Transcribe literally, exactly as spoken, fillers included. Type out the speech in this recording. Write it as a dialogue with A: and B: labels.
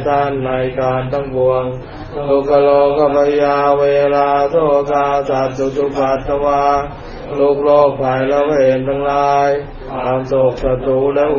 A: ท่านในการทั้งปวงทุกขโลกพยาเวลาโทกาสัตตุจุปัตตวาลูกโลกภัยและเวรทั้งหลายความโศกศัตรูและ